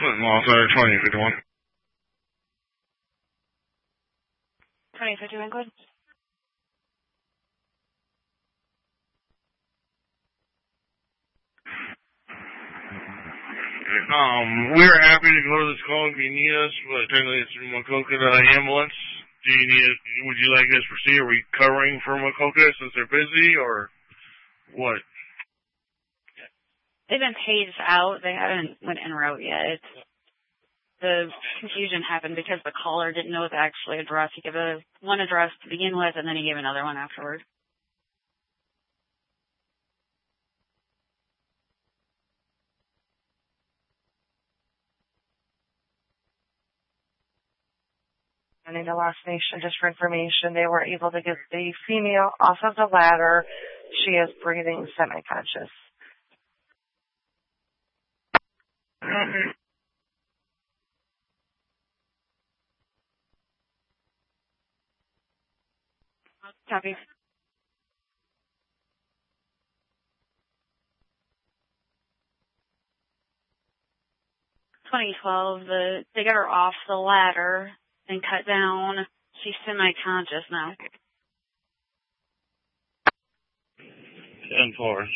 Clinton Law Center, 2051. 2051, good. We are happy to go to this call if you need us, but technically it's Maquoketa ambulance. Would you like us to proceed? Are we covering for Maquoketa since they're busy, or what? They've been paged out. They haven't went en route yet. The confusion happened because the caller didn't know the actual address. He gave one address to begin with, and then he gave another one afterward. And in the Lost Nation, just for information, they were able to get the female off of the ladder. She is breathing semi-conscious. Copy. They got her off the ladder and cut down. She's semi-conscious now. 10-4.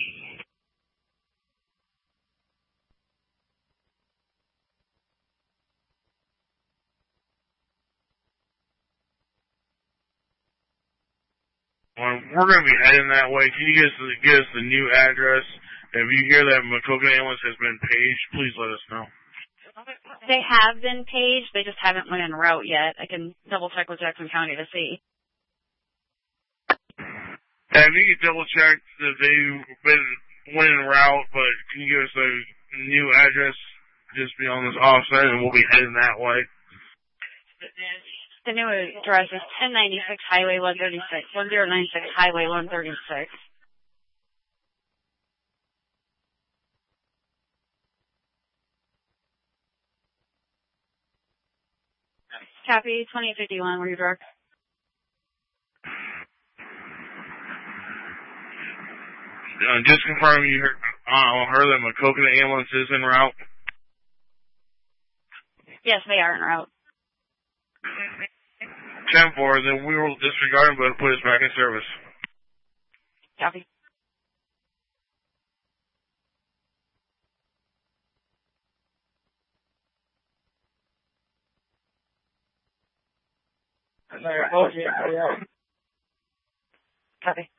We're going to be heading that way. Can you give us the new address? If you hear that Maquoketa ambulance has been paged, please let us know. They have been paged. They just haven't went en route yet. I can double check with Jackson County to see. And if you could double check that they've went en route, but can you give us a new address? Just be on this offset, and we'll be heading that way. The new address is 1096 Highway 136, 1096 Highway 136. Copy, 2051, where you direct. Just confirm you heard that Maquoketa ambulance is en route. Yes, they are en route. 10-4, then we will disregard them, but put us back in service. Copy. Copy.